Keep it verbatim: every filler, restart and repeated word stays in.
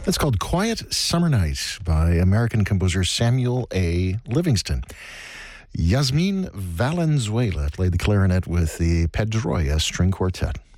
It's called Quiet Summer Night by American composer Samuel A. Livingston. Yasmin Valenzuela played the clarinet with the Pedroia String Quartet.